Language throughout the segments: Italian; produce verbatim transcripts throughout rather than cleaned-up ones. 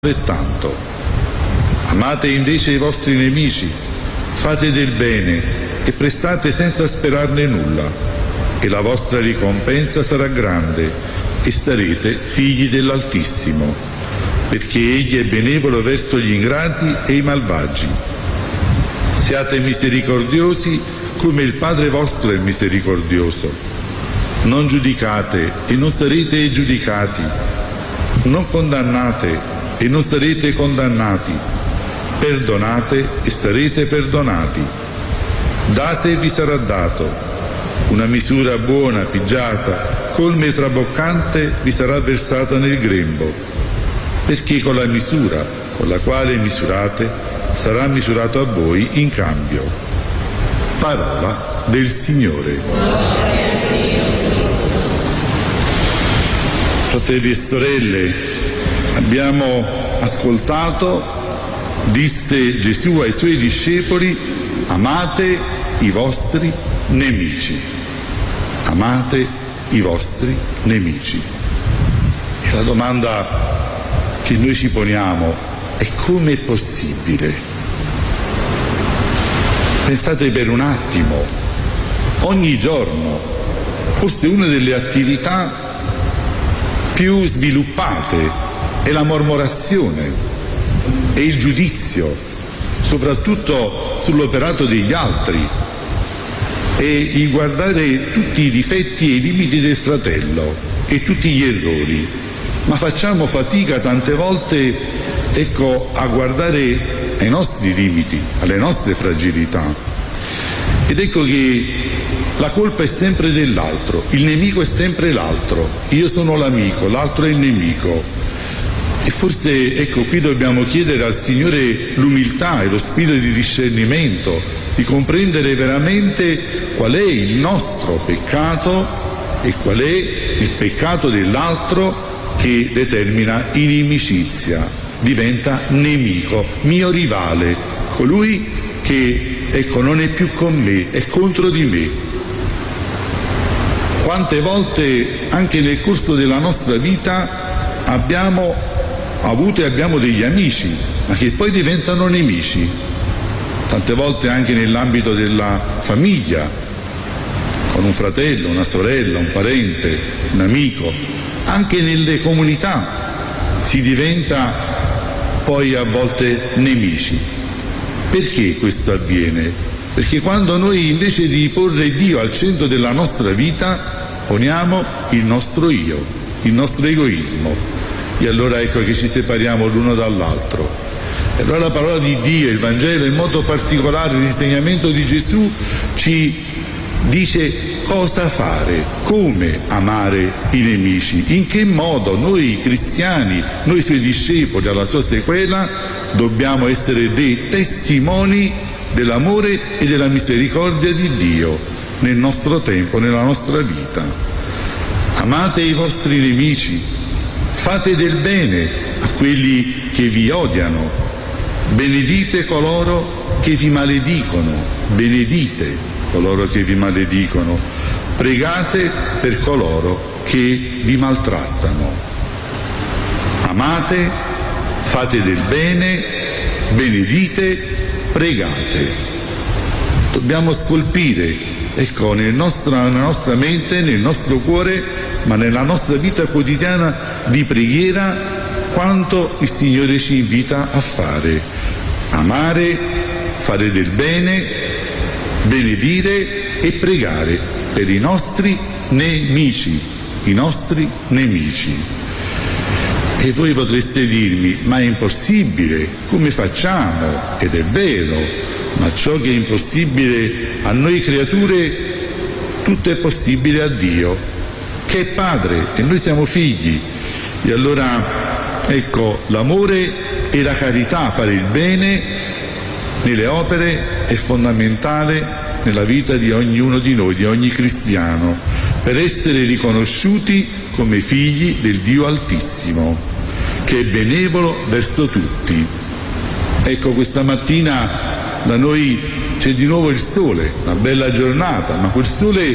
altrettanto. Amate invece i vostri nemici, fate del bene e prestate senza sperarne nulla, e la vostra ricompensa sarà grande e sarete figli dell'Altissimo, perché Egli è benevolo verso gli ingrati e i malvagi. Siate misericordiosi come il Padre vostro è misericordioso. Non giudicate e non sarete giudicati. Non condannate e non sarete condannati. Perdonate e sarete perdonati. Date e vi sarà dato. Una misura buona, pigiata, colma e traboccante vi sarà versata nel grembo, perché con la misura con la quale misurate sarà misurato a voi in cambio. Parola del Signore. Fratelli e sorelle, abbiamo ascoltato, disse Gesù ai suoi discepoli: amate i vostri nemici. Amate i vostri nemici. E la domanda che noi ci poniamo è: come è possibile? Pensate per un attimo, ogni giorno, forse una delle attività più sviluppate è la mormorazione e il giudizio, soprattutto sull'operato degli altri, e il guardare tutti i difetti e i limiti del fratello e tutti gli errori, ma facciamo fatica tante volte, ecco, a guardare ai nostri limiti, alle nostre fragilità. Ed ecco che la colpa è sempre dell'altro, il nemico è sempre l'altro, io sono l'amico, l'altro è il nemico. E forse, ecco, qui dobbiamo chiedere al Signore l'umiltà e lo spirito di discernimento, di comprendere veramente qual è il nostro peccato e qual è il peccato dell'altro che determina inimicizia, diventa nemico, mio rivale, colui che, ecco, non è più con me, è contro di me. Quante volte anche nel corso della nostra vita abbiamo avuto e abbiamo degli amici, ma che poi diventano nemici. Tante volte anche nell'ambito della famiglia, con un fratello, una sorella, un parente, un amico, anche nelle comunità si diventa poi a volte nemici. Perché questo avviene? Perché quando noi, invece di porre Dio al centro della nostra vita, poniamo il nostro io, il nostro egoismo, e allora ecco che ci separiamo l'uno dall'altro. E allora la parola di Dio, il Vangelo, in modo particolare l'insegnamento di Gesù, ci dice cosa fare, come amare i nemici, in che modo noi cristiani, noi suoi discepoli, alla sua sequela, dobbiamo essere dei testimoni dell'amore e della misericordia di Dio nel nostro tempo, nella nostra vita. Amate i vostri nemici, fate del bene a quelli che vi odiano, benedite coloro che vi maledicono, benedite coloro che vi maledicono, pregate per coloro che vi maltrattano. Amate, fate del bene, benedite, pregate. Dobbiamo scolpire, ecco, nel nostra, nella nostra mente, nel nostro cuore, ma nella nostra vita quotidiana di preghiera, quanto il Signore ci invita a fare. Amare, fare del bene, benedire e pregare per i nostri nemici, i nostri nemici. E voi potreste dirmi: ma è impossibile, come facciamo? Ed è vero, ma ciò che è impossibile a noi creature, tutto è possibile a Dio, che è Padre, e noi siamo figli. E allora, ecco, l'amore e la carità, fare il bene nelle opere, è fondamentale nella vita di ognuno di noi, di ogni cristiano, per essere riconosciuti come figli del Dio Altissimo, che è benevolo verso tutti. Ecco, questa mattina da noi c'è di nuovo il sole, una bella giornata, ma quel sole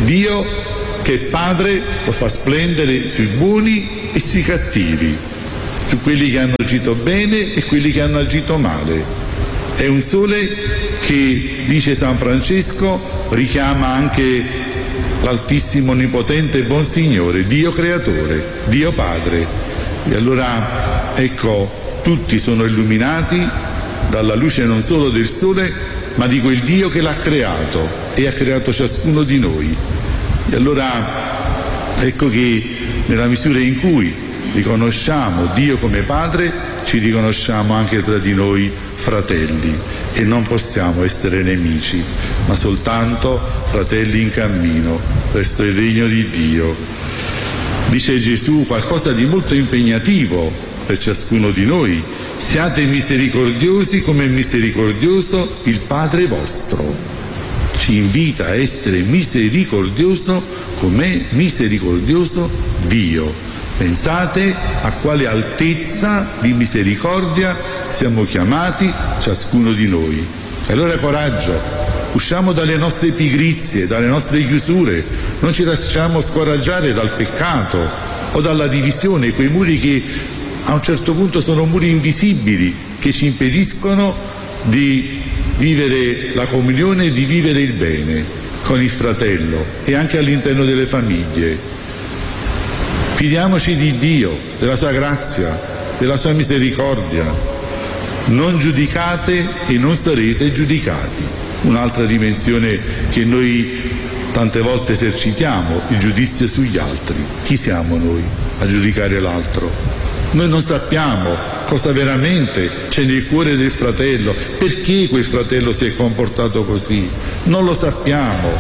Dio, che è Padre, lo fa splendere sui buoni e sui cattivi, su quelli che hanno agito bene e quelli che hanno agito male. È un sole che, dice San Francesco, richiama anche l'Altissimo, Onnipotente e Buon Signore, Dio Creatore, Dio Padre. E allora, ecco, tutti sono illuminati dalla luce non solo del sole, ma di quel Dio che l'ha creato e ha creato ciascuno di noi. E allora, ecco che nella misura in cui riconosciamo Dio come Padre, ci riconosciamo anche tra di noi fratelli, e non possiamo essere nemici, ma soltanto fratelli in cammino verso il regno di Dio. Dice Gesù qualcosa di molto impegnativo per ciascuno di noi: siate misericordiosi come è misericordioso il Padre vostro. Ci invita a essere misericordioso come è misericordioso Dio. Pensate a quale altezza di misericordia siamo chiamati ciascuno di noi. E allora coraggio, usciamo dalle nostre pigrizie, dalle nostre chiusure, non ci lasciamo scoraggiare dal peccato o dalla divisione, quei muri che a un certo punto sono muri invisibili che ci impediscono di vivere la comunione e di vivere il bene con il fratello e anche all'interno delle famiglie. Fidiamoci di Dio, della sua grazia, della sua misericordia. Non giudicate e non sarete giudicati. Un'altra dimensione che noi tante volte esercitiamo, il giudizio sugli altri. Chi siamo noi a giudicare l'altro? Noi non sappiamo cosa veramente c'è nel cuore del fratello, perché quel fratello si è comportato così. Non lo sappiamo.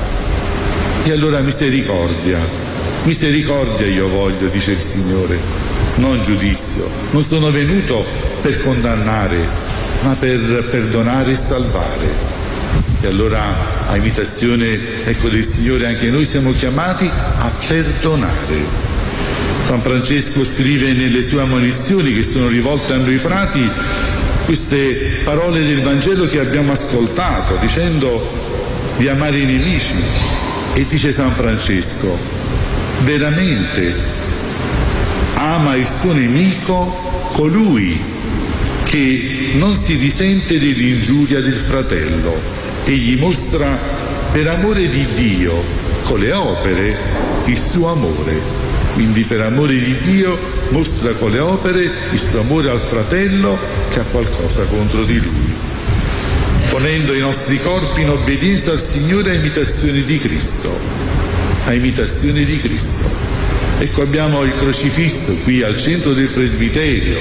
E allora misericordia. Misericordia io voglio, dice il Signore, non giudizio. Non sono venuto per condannare, ma per perdonare e salvare. E allora, a imitazione, ecco, del Signore, anche noi siamo chiamati a perdonare. San Francesco scrive nelle sue ammonizioni, che sono rivolte a noi frati, queste parole del Vangelo che abbiamo ascoltato, dicendo di amare i nemici. E dice San Francesco: veramente ama il suo nemico colui che non si risente dell'ingiuria del fratello e gli mostra per amore di Dio con le opere il suo amore. Quindi per amore di Dio mostra con le opere il suo amore al fratello che ha qualcosa contro di lui, ponendo i nostri corpi in obbedienza al Signore a imitazione di Cristo. A imitazione di Cristo. Ecco, abbiamo il crocifisso qui al centro del presbiterio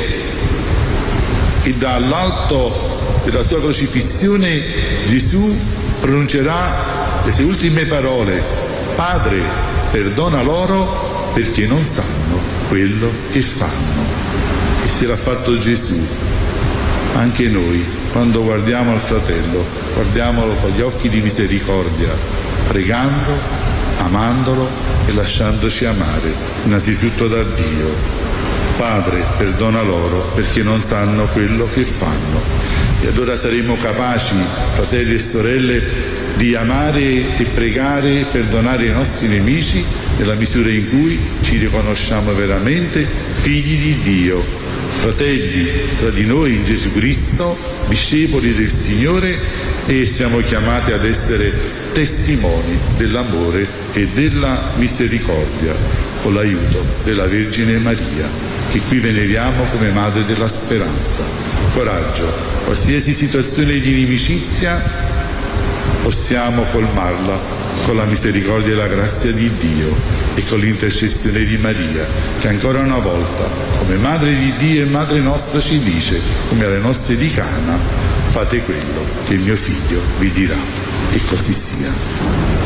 e dall'alto della sua crocifissione Gesù pronuncerà le sue ultime parole: Padre, perdona loro perché non sanno quello che fanno. E se l'ha fatto Gesù, anche noi, quando guardiamo al fratello, guardiamolo con gli occhi di misericordia, pregando, amandolo e lasciandoci amare, innanzitutto da Dio. Padre, perdona loro perché non sanno quello che fanno. E allora saremo capaci, fratelli e sorelle, di amare e pregare e perdonare i nostri nemici nella misura in cui ci riconosciamo veramente figli di Dio, fratelli tra di noi in Gesù Cristo, discepoli del Signore, e siamo chiamati ad essere testimoni dell'amore e della misericordia con l'aiuto della Vergine Maria, che qui veneriamo come Madre della Speranza. Coraggio, qualsiasi situazione di inimicizia possiamo colmarla con la misericordia e la grazia di Dio e con l'intercessione di Maria, che ancora una volta, come Madre di Dio e Madre nostra, ci dice, come alle nostre di Cana: fate quello che il mio figlio vi dirà. E così sia.